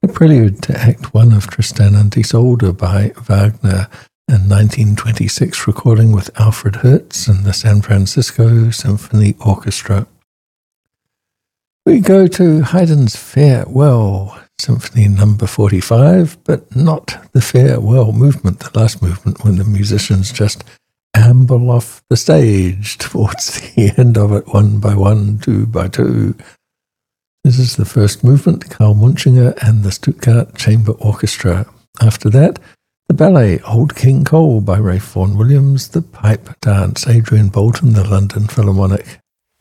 The prelude to Act 1 of Tristan und Isolde by Wagner in 1926, recording with Alfred Hertz and the San Francisco Symphony Orchestra. We go to Haydn's Farewell, Symphony No. 45, but not the farewell movement, the last movement when the musicians just amble off the stage towards the end of it, one by one, two by two. This is the first movement, Karl Munchinger and the Stuttgart Chamber Orchestra. After that, the ballet Old King Cole by Ralph Vaughan Williams, the pipe dance Adrian Bolton, the London Philharmonic